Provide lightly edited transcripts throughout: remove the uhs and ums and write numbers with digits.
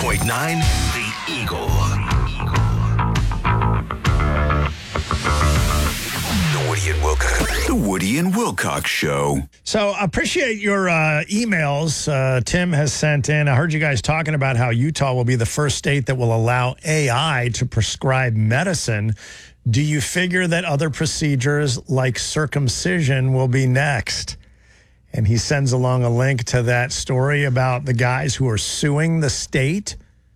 98.9 The Eagle. The Woody and Wilcox Show. So appreciate your emails Tim has sent in. I heard you guys talking about how Utah will be the first state that will allow AI to prescribe medicine. Do you figure that other procedures like circumcision will be next? And he sends along a link to that story about the guys who are suing the state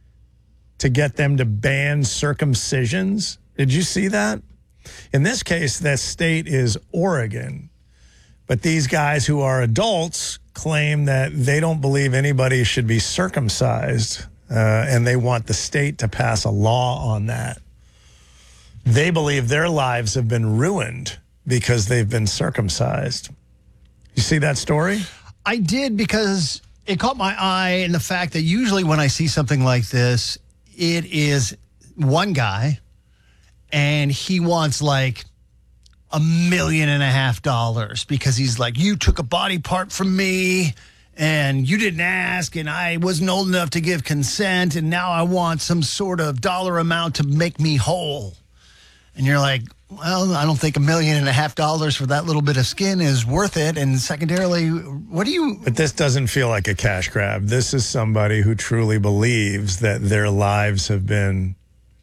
to get them to ban circumcisions. Did you see that? In this case, that state is Oregon. But these guys who are adults claim that they don't believe anybody should be circumcised, and they want the state to pass a law on that. They believe their lives have been ruined because they've been circumcised. You see that story? I did, because it caught my eye in the fact that usually when I see something like this, it is one guy and he wants like $1.5 million because he's like, you took a body part from me and you didn't ask and I wasn't old enough to give consent and now I want some sort of dollar amount to make me whole. And you're like, well, I don't think $1.5 million for that little bit of skin is worth it. And secondarily, what do you... But this doesn't feel like a cash grab. This is somebody who truly believes that their lives have been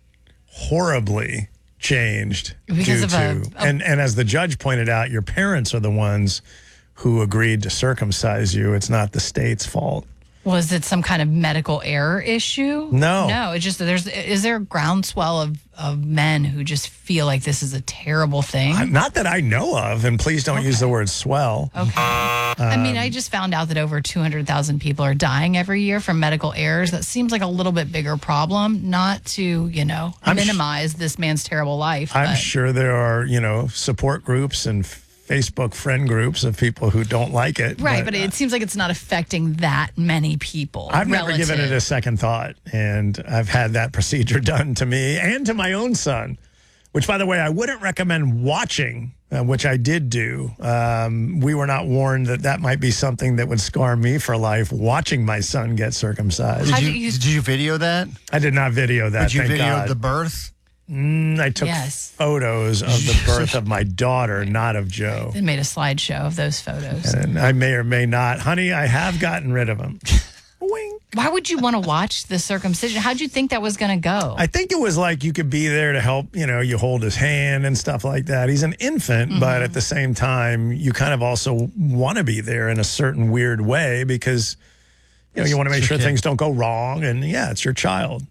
horribly changed because due of to... And as the judge pointed out, your parents are the ones who agreed to circumcise you. It's not the state's fault. Was it some kind of medical error issue? No. No, it's just is there a groundswell of men who just feel like this is a terrible thing? Not that I know of, and please don't use the word swell. Okay. I mean, I just found out that over 200,000 people are dying every year from medical errors. That seems like a little bit bigger problem, not to, minimize this man's terrible life. I'm sure there are, support groups and Facebook friend groups of people who don't like it. Right, but it seems like it's not affecting that many people. I've never given it a second thought, and I've had that procedure done to me and to my own son, which, by the way, I wouldn't recommend watching, which I did do. We were not warned that might be something that would scar me for life, watching my son get circumcised. Did you video that? I did not video that, Did you thank video God. the birth? I took photos of the birth of my daughter, not of Joe. They made a slideshow of those photos. And I may or may not. Honey, I have gotten rid of them. Wink. Why would you want to watch the circumcision? How'd you think that was going to go? I think it was like you could be there to help, you hold his hand and stuff like that. He's an infant, but at the same time, you kind of also want to be there in a certain weird way because, you want to make sure things don't go wrong. And yeah, it's your child.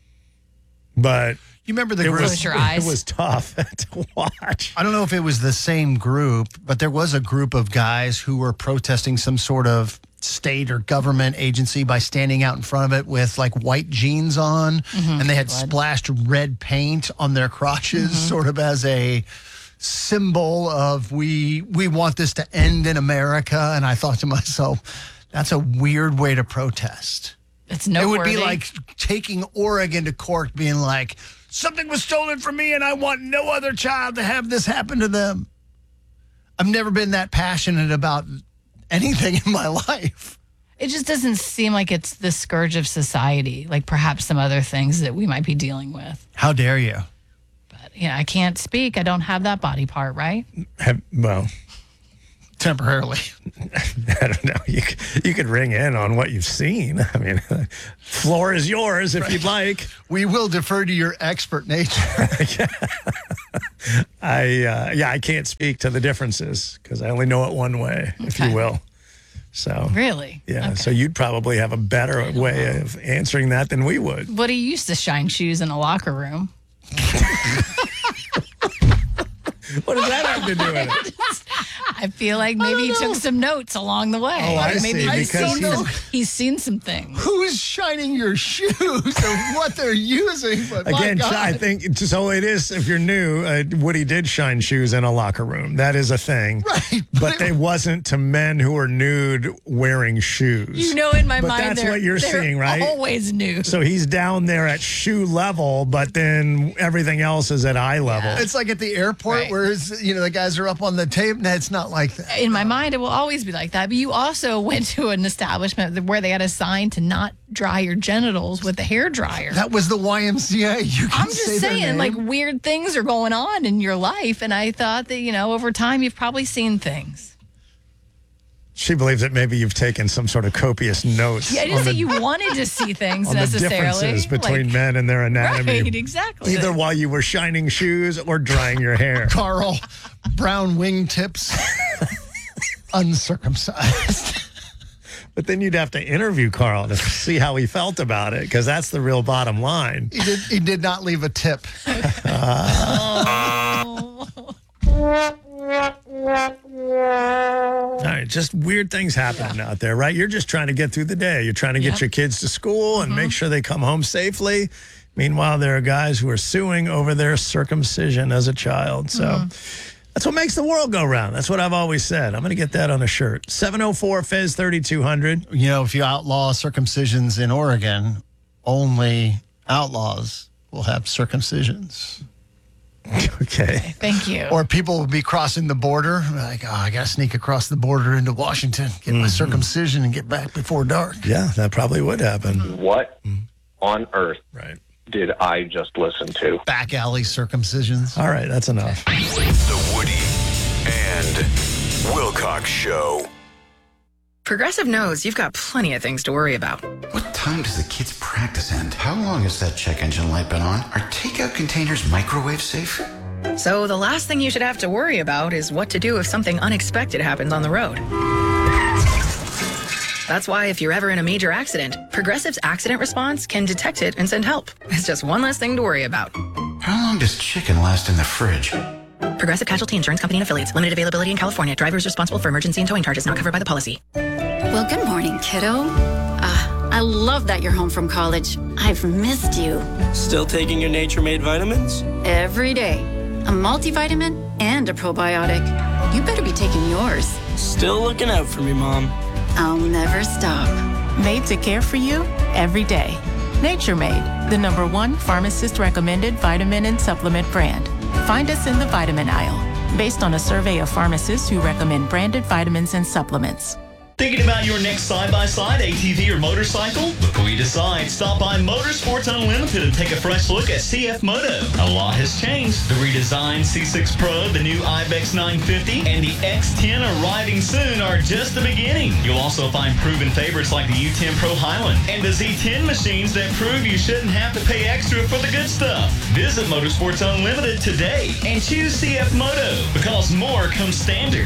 But... You remember the group? Close your eyes. It was tough to watch. I don't know if it was the same group, but there was a group of guys who were protesting some sort of state or government agency by standing out in front of it with like white jeans on, and they had splashed red paint on their crotches, sort of as a symbol of we want this to end in America. And I thought to myself, that's a weird way to protest. It's noteworthy. It would be like taking Oregon to court, being like, something was stolen from me and I want no other child to have this happen to them. I've never been that passionate about anything in my life. It just doesn't seem like it's the scourge of society, like perhaps some other things that we might be dealing with. How dare you? But, I can't speak. I don't have that body part, right? Temporarily. I don't know. You could ring in on what you've seen. I mean, floor is yours if you'd like. We will defer to your expert nature. I can't speak to the differences because I only know it one way, if you will. So really? Yeah. Okay. So you'd probably have a better way of answering that than we would. But he used to shine shoes in a locker room. What does that have to do with it? I feel like maybe he took some notes along the way. Oh, I maybe see. He's seen some things. Who's shining your shoes or what they're using? But again, I think so. It is, if you're new, Woody did shine shoes in a locker room. That is a thing. Right. But they wasn't to men who are nude wearing shoes. In my mind, that's what you're seeing, right? Always nude. So he's down there at shoe level, but then everything else is at eye level. It's like at the airport where the guys are up on the tape it's not like that. In my mind, it will always be like that. But you also went to an establishment where they had a sign to not dry your genitals with a hairdryer. That was the YMCA. You can I'm just say their saying, name. like, weird things are going on in your life. And I thought that, over time, you've probably seen things. She believes that maybe you've taken some sort of copious notes. Yeah, I didn't say you wanted to see things on the necessarily. differences between men and their anatomy. Right, exactly. Either while you were shining shoes or drying your hair. Carl, brown wingtips, uncircumcised. But then you'd have to interview Carl to see how he felt about it, because that's the real bottom line. He did not leave a tip. All right, just weird things happening out there, right? You're just trying to get through the day. You're trying to get your kids to school and make sure they come home safely. Meanwhile, there are guys who are suing over their circumcision as a child. So that's what makes the world go round. That's what I've always said. I'm going to get that on a shirt. 704-FEZ 3200. If you outlaw circumcisions in Oregon, only outlaws will have circumcisions. Okay. Thank you. Or people will be crossing the border. Like, I got to sneak across the border into Washington, get my circumcision, and get back before dark. Yeah, that probably would happen. What on earth Right. did I just listen to? Back alley circumcisions. All right, that's enough. The Woody and Wilcox Show. Progressive knows you've got plenty of things to worry about. What time does the kids' practice end? How long has that check engine light been on? Are takeout containers microwave safe? So the last thing you should have to worry about is what to do if something unexpected happens on the road. That's why if you're ever in a major accident, Progressive's accident response can detect it and send help. It's just one less thing to worry about. How long does chicken last in the fridge? Progressive Casualty Insurance Company and Affiliates. Limited availability in California. Drivers responsible for emergency and towing charges not covered by the policy. Well, good morning, kiddo. I love that you're home from college. I've missed you. Still taking your Nature-Made vitamins? Every day. A multivitamin and a probiotic. You better be taking yours. Still looking out for me, Mom. I'll never stop. Made to care for you every day. Nature Made, the #1 pharmacist recommended vitamin and supplement brand. Find us in the vitamin aisle, based on a survey of pharmacists who recommend branded vitamins and supplements. Thinking about your next side-by-side, ATV, or motorcycle? Before you decide, stop by Motorsports Unlimited and take a fresh look at CF Moto. A lot has changed. The redesigned C6 Pro, the new Ibex 950, and the X10 arriving soon are just the beginning. You'll also find proven favorites like the U10 Pro Highland and the Z10 machines that prove you shouldn't have to pay extra for the good stuff. Visit Motorsports Unlimited today and choose CF Moto, because more comes standard.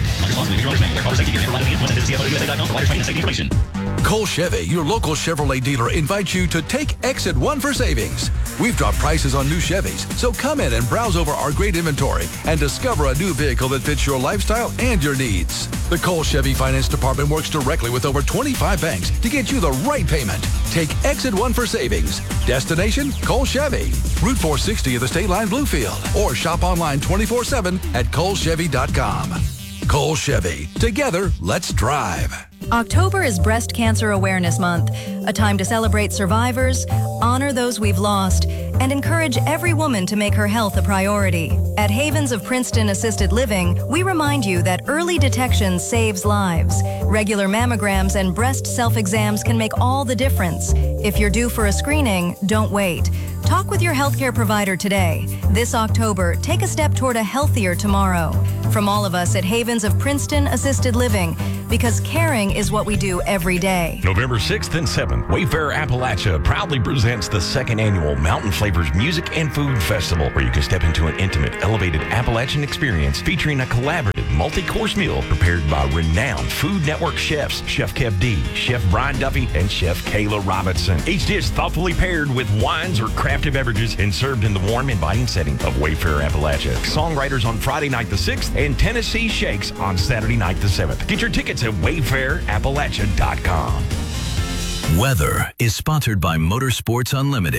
Cole Chevy, your local Chevrolet dealer, invites you to take Exit 1 for savings. We've dropped prices on new Chevys, so come in and browse over our great inventory and discover a new vehicle that fits your lifestyle and your needs. The Cole Chevy Finance Department works directly with over 25 banks to get you the right payment. Take Exit 1 for savings. Destination, Cole Chevy. Route 460 of the State Line Bluefield. Or shop online 24/7 at colechevy.com. Cole Chevy. Together, let's drive. October is Breast Cancer Awareness Month, a time to celebrate survivors, honor those we've lost, and encourage every woman to make her health a priority. At Havens of Princeton Assisted Living, we remind you that early detection saves lives. Regular mammograms and breast self-exams can make all the difference. If you're due for a screening, don't wait. Talk with your healthcare provider today. This October, take a step toward a healthier tomorrow. From all of us at Havens of Princeton Assisted Living, because caring is what we do every day. November 6th and 7th, Wayfair Appalachia proudly presents the second annual Mountain Flavors Music and Food Festival, where you can step into an intimate, elevated Appalachian experience featuring a collaborative multi-course meal prepared by renowned Food Network chefs, Chef Kev D, Chef Brian Duffy, and Chef Kayla Robinson. Each dish thoughtfully paired with wines or crafted beverages and served in the warm, inviting setting of Wayfair Appalachia. Songwriters on Friday night the 6th and Tennessee Shakes on Saturday night the 7th. Get your tickets at wayfairappalachia.com. Weather is sponsored by Motorsports Unlimited.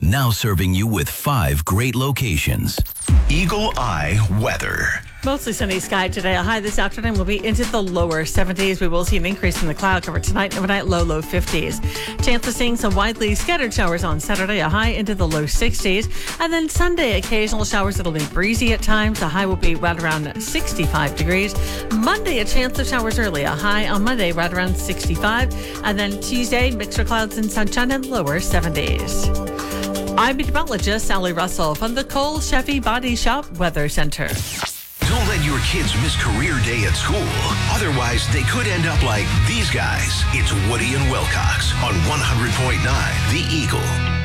now serving you with 5 great locations. Eagle Eye weather. Mostly sunny sky today. A high this afternoon will be into the lower 70s. We will see an increase in the cloud cover tonight and overnight, low 50s. Chance of seeing some widely scattered showers on Saturday, a high into the low 60s. And then Sunday, occasional showers. It'll be breezy at times. The high will be right around 65 degrees. Monday, a chance of showers early. A high on Monday, right around 65. And then Tuesday, mixture clouds and sunshine in lower 70s. I'm meteorologist Sally Russell from the Cole Chevy Body Shop Weather Center. Don't let your kids miss career day at school. Otherwise, they could end up like these guys. It's Woody and Wilcox on 100.9 The Eagle.